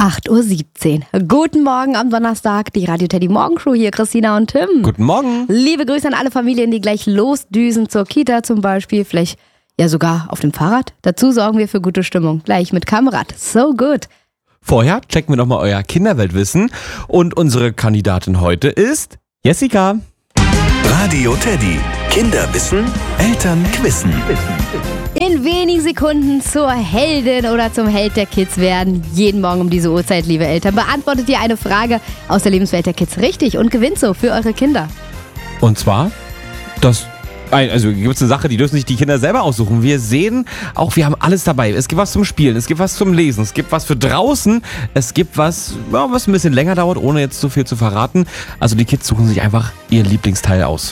8:17 Uhr. Guten Morgen am Donnerstag, die Radio Teddy Morgenshow hier, Christina und Tim. Guten Morgen. Liebe Grüße an alle Familien, die gleich losdüsen zur Kita zum Beispiel, vielleicht ja sogar auf dem Fahrrad. Dazu sorgen wir für gute Stimmung, gleich mit Kamrad. So good. Vorher checken wir nochmal euer Kinderweltwissen und unsere Kandidatin heute ist Jessica. Radio Teddy. Kinderwissen, Eltern quissen. In wenigen Sekunden zur Heldin oder zum Held der Kids werden. Jeden Morgen um diese Uhrzeit, liebe Eltern, beantwortet ihr eine Frage aus der Lebenswelt der Kids richtig und gewinnt so für eure Kinder. Und zwar, also gibt es eine Sache, die dürfen sich die Kinder selber aussuchen. Wir sehen auch, wir haben alles dabei. Es gibt was zum Spielen, es gibt was zum Lesen, es gibt was für draußen, es gibt was ein bisschen länger dauert, ohne jetzt zu viel zu verraten. Also die Kids suchen sich einfach ihr Lieblingsteil aus.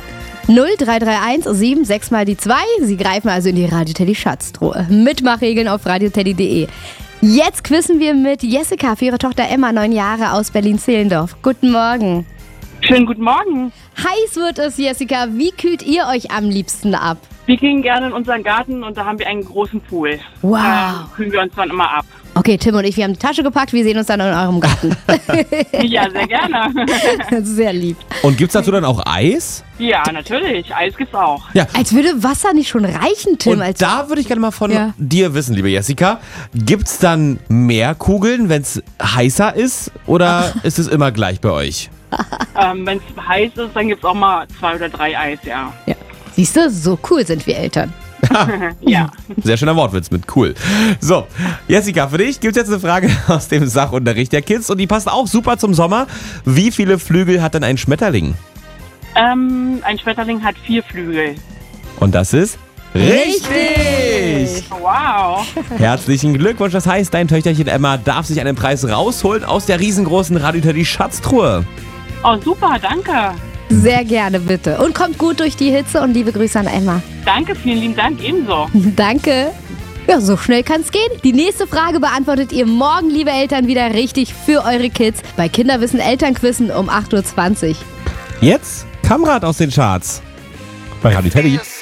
0331 76 mal die 2. Sie greifen also in die Radio Teddy Schatztruhe. Mitmachregeln auf radioteddy.de. Jetzt quizzen wir mit Jessica für ihre Tochter Emma, 9 Jahre, aus Berlin-Zehlendorf. Guten Morgen. Schönen guten Morgen. Heiß wird es, Jessica. Wie kühlt ihr euch am liebsten ab? Wir gehen gerne in unseren Garten und da haben wir einen großen Pool. Wow. Da kühlen wir uns dann immer ab. Okay, Tim und ich, wir haben die Tasche gepackt. Wir sehen uns dann in eurem Garten. Ja, sehr gerne. Sehr lieb. Und gibt's dazu dann auch Eis? Ja, natürlich. Eis gibt's auch. Ja. Als würde Wasser nicht schon reichen, Tim. Und da würde ich gerne mal von dir wissen, liebe Jessica. Gibt's dann mehr Kugeln, wenn es heißer ist? Oder ist es immer gleich bei euch? Wenn es heiß ist, dann gibt's auch mal 2 oder 3 Eis, ja. Siehst du, so cool sind wir Eltern. Ja. Sehr schöner Wortwitz mit cool. So, Jessica, für dich gibt es jetzt eine Frage aus dem Sachunterricht der Kids und die passt auch super zum Sommer. Wie viele Flügel hat denn ein Schmetterling? Ein Schmetterling hat 4 Flügel. Und das ist richtig! Wow. Herzlichen Glückwunsch. Das heißt, dein Töchterchen Emma darf sich einen Preis rausholen aus der riesengroßen Radio Teddy Schatztruhe. Oh, super, danke. Sehr gerne, bitte. Und kommt gut durch die Hitze und liebe Grüße an Emma. Danke, vielen lieben Dank, ebenso. Danke. Ja, so schnell kann's gehen. Die nächste Frage beantwortet ihr morgen, liebe Eltern, wieder richtig für eure Kids bei Kinderwissen Elternquissen um 8:20 Uhr. Jetzt Kamrad aus den Charts bei Radio Teddy.